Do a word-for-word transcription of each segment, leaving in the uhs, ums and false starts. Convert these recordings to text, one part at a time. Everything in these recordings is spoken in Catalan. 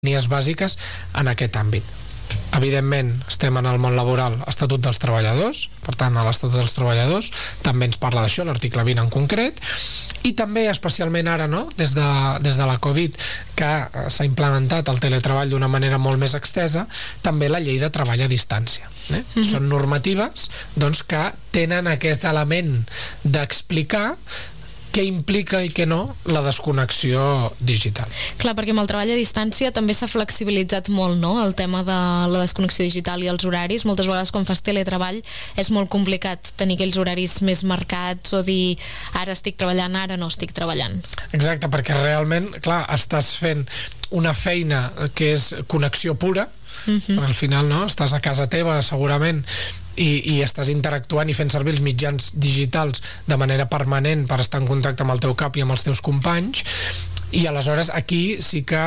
línies bàsiques en aquest àmbit. Evidentment, estem en el món laboral, Estatut dels Treballadors, per tant, a l'Estatut dels Treballadors també ens parla d'això, l'article vint en concret, i també, especialment ara, no? des, de, des de la Covid, que s'ha implementat el teletreball d'una manera molt més extesa, també la llei de treball a distància. Eh? Mm-hmm. Són normatives doncs, que tenen aquest element d'explicar què implica i què no la desconnexió digital. Clar, perquè amb el treball a distància també s'ha flexibilitzat molt, no?, el tema de la desconnexió digital i els horaris. Moltes vegades quan fas teletreball és molt complicat tenir aquells horaris més marcats o dir ara estic treballant, ara no estic treballant. Exacte, perquè realment, clar, estàs fent una feina que és connexió pura, uh-huh. al final, no?, estàs a casa teva segurament I, i estàs interactuant i fent servir els mitjans digitals de manera permanent per estar en contacte amb el teu cap i amb els teus companys, i aleshores aquí sí que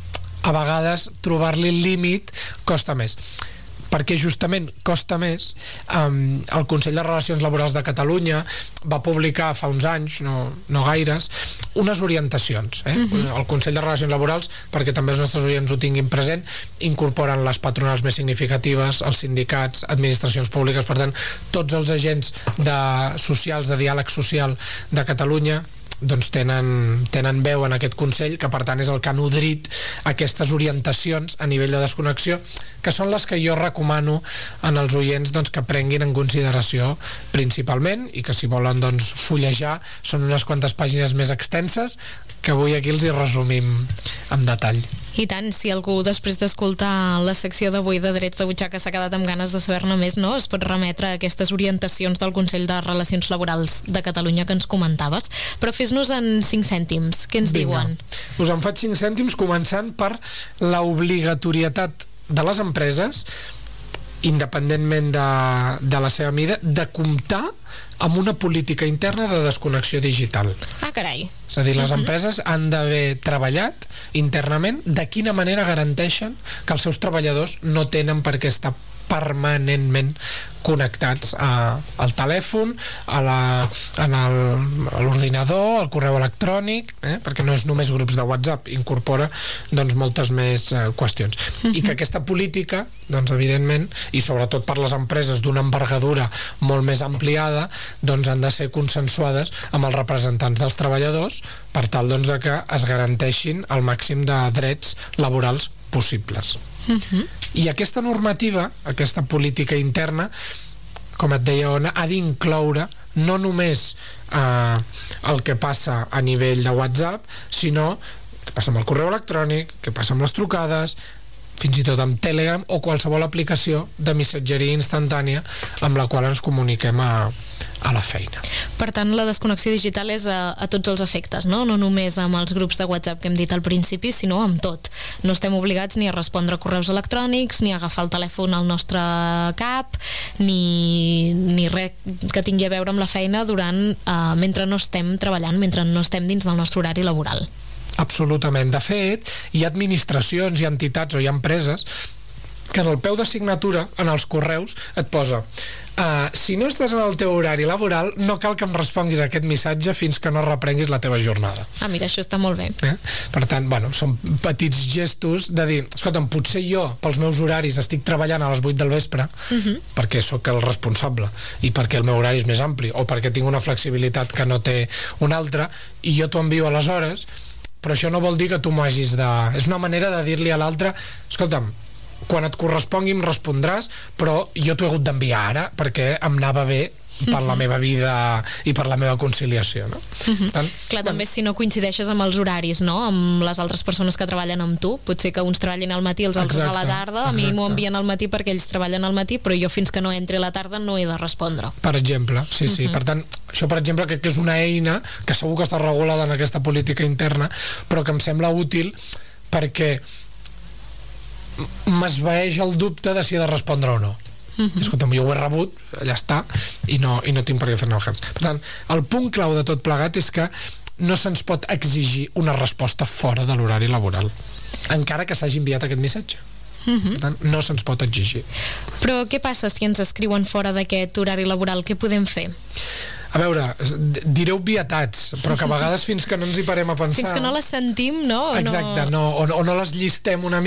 a vegades trobar-li el límit costa més, perquè justament costa més. Um, el Consell de Relacions Laborals de Catalunya va publicar fa uns anys, no, no gaires, unes orientacions. Eh? Uh-huh. El Consell de Relacions Laborals, perquè també els nostres oients ho tinguin present, incorporen les patronals més significatives, els sindicats, administracions públiques, per tant, tots els agents de, socials, de diàleg social de Catalunya, doncs tenen, tenen veu en aquest Consell, que per tant és el que ha nodrit aquestes orientacions a nivell de desconnexió, que són les que jo recomano en els oients doncs, que prenguin en consideració principalment, i que si volen doncs, fullejar són unes quantes pàgines més extenses que avui aquí els hi resumim en detall. I tant, si algú després d'escoltar la secció d'avui de Drets de Butxaca s'ha quedat amb ganes de saber-ne més, no? Es pot remetre a aquestes orientacions del Consell de Relacions Laborals de Catalunya que ens comentaves. Però fes-nos en cinc cèntims. Què ens Vinga. diuen? Us en faig cinc cèntims començant per l'obligatorietat de les empreses, independentment de, de la seva mida, de comptar amb una política interna de desconnexió digital. Ah, carai. És a dir, les uh-huh. empreses han d'haver treballat internament de quina manera garanteixen que els seus treballadors no tenen per què estar permanentment connectats a, al telèfon, a la, en el, a l'ordinador, al correu electrònic, eh? perquè no és només grups de WhatsApp, incorpora doncs, moltes més eh, qüestions. Uh-huh. I que aquesta política, doncs, evidentment, i sobretot per les empreses d'una envergadura molt més ampliada, doncs, han de ser consensuades amb els representants dels treballadors per tal doncs, de que es garanteixin el màxim de drets laborals possibles. Uh-huh. I aquesta normativa, aquesta política interna, com et deia Ona, ha d'incloure no només eh, el que passa a nivell de WhatsApp, sinó què passa amb el correu electrònic, què passa amb les trucades, fins i tot amb Telegram o qualsevol aplicació de missatgeria instantània amb la qual ens comuniquem a, a la feina. Per tant, la desconnexió digital és a, a tots els efectes, no? No només amb els grups de WhatsApp que hem dit al principi, sinó amb tot. No estem obligats ni a respondre correus electrònics, ni a agafar el telèfon al nostre cap, ni, ni res que tingui a veure amb la feina durant, eh, mentre no estem treballant, mentre no estem dins del nostre horari laboral. Absolutament. De fet, hi ha administracions, hi ha entitats o hi ha empreses que en el peu de signatura, en els correus, et posa uh, si no estàs en el teu horari laboral, no cal que em responguis aquest missatge fins que no reprenguis la teva jornada. Ah, mira, això està molt bé. Eh? Per tant, bueno, són petits gestos de dir, escolta'm, potser jo, pels meus horaris, estic treballant a les vuit del vespre, uh-huh. perquè sóc el responsable i perquè el meu horari és més ampli, o perquè tinc una flexibilitat que no té un altre, i jo t'ho envio a les hores, però això no vol dir que tu m'ho hagis de... És una manera de dir-li a l'altre, escolta'm, quan et correspongui em respondràs, però jo t'ho he hagut d'enviar ara perquè em anava bé per uh-huh. la meva vida i per la meva conciliació, no? Uh-huh. Tant, Clar, bueno. També si no coincideixes amb els horaris, no?, amb les altres persones que treballen amb tu, potser que uns treballin al matí, els altres exacte, a la tarda, a exacte. Mi m'ho envien al matí perquè ells treballen al matí, però jo fins que no entri a la tarda no he de respondre. Per exemple, sí, sí. Uh-huh. Per tant, això, per exemple, crec que és una eina que segur que està regulada en aquesta política interna, però que em sembla útil perquè m'esvaeix el dubte de si he de respondre o no. Uh-huh. Escolta'm, jo ho he rebut, ja està, i no, i no tinc per què fer-ne vacances. Per tant, el punt clau de tot plegat és que no se'ns pot exigir una resposta fora de l'horari laboral, encara que s'hagi enviat aquest missatge. Uh-huh. Per tant, no se'ns pot exigir. Però què passa si ens escriuen fora d'aquest horari laboral? Què podem fer? a veure, diré obvietats, però que a vegades fins que no ens hi parem a pensar... Fins que no les sentim, no? Exacte, no, o, o no les llistem una mica